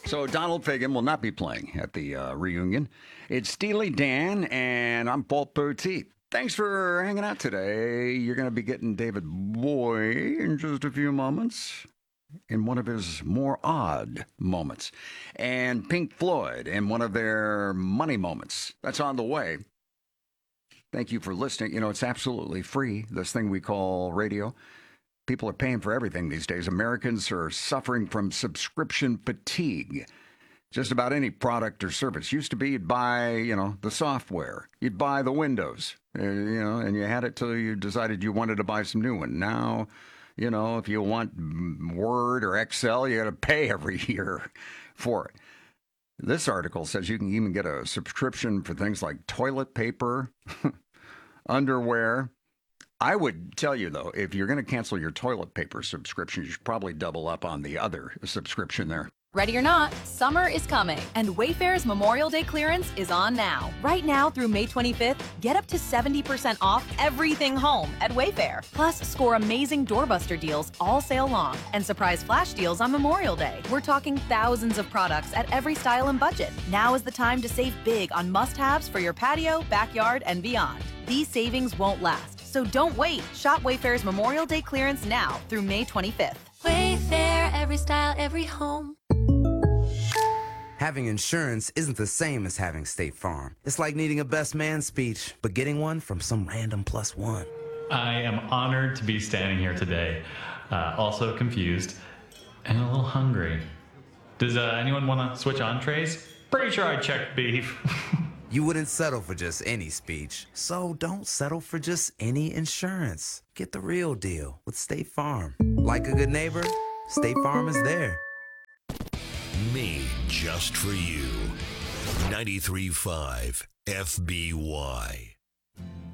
So Donald Fagen will not be playing at the reunion. It's Steely Dan, and I'm Paul Petit. Thanks for hanging out today. You're going to be getting David Bowie in just a few moments, in one of his more odd moments, and Pink Floyd in one of their money moments. That's on the way. Thank you for listening. You know, it's absolutely free, this thing we call radio. People are paying for everything these days. Americans are suffering from subscription fatigue. Just about any product or service. Used to be you'd buy, the software. You'd buy the Windows, and you had it till you decided you wanted to buy some new one. Now, if you want Word or Excel, you got to pay every year for it. This article says you can even get a subscription for things like toilet paper, underwear. I would tell you, though, if you're going to cancel your toilet paper subscription, you should probably double up on the other subscription there. Ready or not, summer is coming, and Wayfair's Memorial Day clearance is on now. Right now through May 25th, get up to 70% off everything home at Wayfair. Plus, score amazing doorbuster deals all sale long and surprise flash deals on Memorial Day. We're talking thousands of products at every style and budget. Now is the time to save big on must-haves for your patio, backyard, and beyond. These savings won't last, so don't wait. Shop Wayfair's Memorial Day clearance now through May 25th. Wayfair, every style, every home. Having insurance isn't the same as having State Farm. It's like needing a best man speech, but getting one from some random plus one. I am honored to be standing here today, also confused and a little hungry. Does anyone want to switch entrees? Pretty sure I checked beef. You wouldn't settle for just any speech, so don't settle for just any insurance. Get the real deal with State Farm. Like a good neighbor, State Farm is there. Made just for you. 93.5 FBY.